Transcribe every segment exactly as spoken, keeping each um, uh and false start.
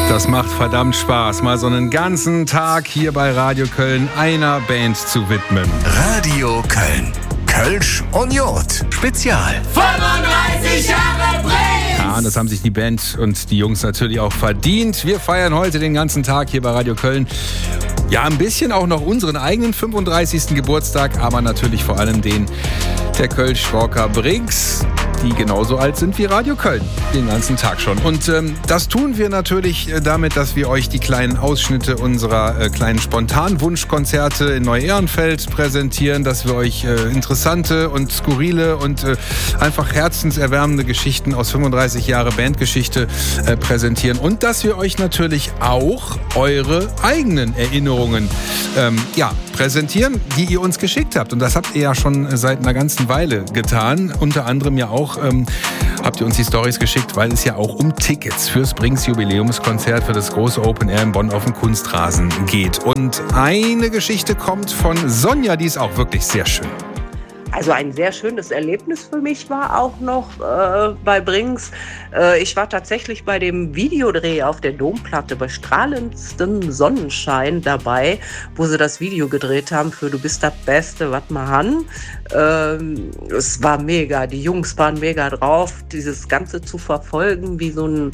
Das macht verdammt Spaß, mal so einen ganzen Tag hier bei Radio Köln einer Band zu widmen. Radio Köln. Kölsch und Jod. Spezial. fünfunddreißig Jahre Brems! Ja, das haben sich die Band und die Jungs natürlich auch verdient. Wir feiern heute den ganzen Tag hier bei Radio Köln. Ja, ein bisschen auch noch unseren eigenen fünfunddreißigsten Geburtstag, aber natürlich vor allem den der Kölsch-Rocker Brings, die genauso alt sind wie Radio Köln, den ganzen Tag schon. Und ähm, das tun wir natürlich äh, damit, dass wir euch die kleinen Ausschnitte unserer äh, kleinen Spontanwunschkonzerte in Neu-Ehrenfeld präsentieren, dass wir euch äh, interessante und skurrile und äh, einfach herzenserwärmende Geschichten aus fünfunddreißig Jahre Bandgeschichte äh, präsentieren und dass wir euch natürlich auch eure eigenen Erinnerungen ähm, ja, präsentieren, die ihr uns geschickt habt. Und das habt ihr ja schon seit einer ganzen Weile getan. Unter anderem ja auch ähm, habt ihr uns die Storys geschickt, weil es ja auch um Tickets fürs Brings Jubiläumskonzert für das große Open Air in Bonn auf dem Kunstrasen geht. Und eine Geschichte kommt von Sonja, die ist auch wirklich sehr schön. Also ein sehr schönes Erlebnis für mich war auch noch äh, bei Brings. Äh, ich war tatsächlich bei dem Videodreh auf der Domplatte bei strahlendem Sonnenschein dabei, wo sie das Video gedreht haben für Du bist das Beste, wat ma han. Ähm, es war mega, die Jungs waren mega drauf, dieses Ganze zu verfolgen, wie so ein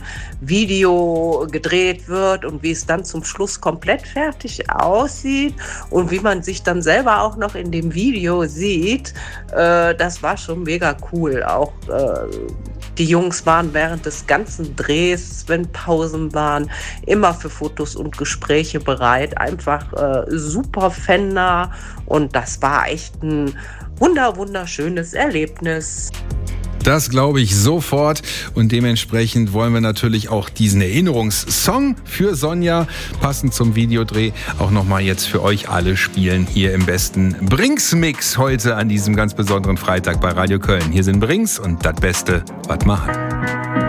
Video gedreht wird und wie es dann zum Schluss komplett fertig aussieht und wie man sich dann selber auch noch in dem Video sieht. Äh, das war schon mega cool. Auch äh, die Jungs waren während des ganzen Drehs, wenn Pausen waren, immer für Fotos und Gespräche bereit. Einfach äh, super Fender und das war echt ein wunder wunderschönes Erlebnis. Das glaube ich sofort und dementsprechend wollen wir natürlich auch diesen Erinnerungssong für Sonja, passend zum Videodreh, auch nochmal jetzt für euch alle spielen hier im besten Brings-Mix heute an diesem ganz besonderen Freitag bei Radio Köln. Hier sind Brings und das Beste, was machen.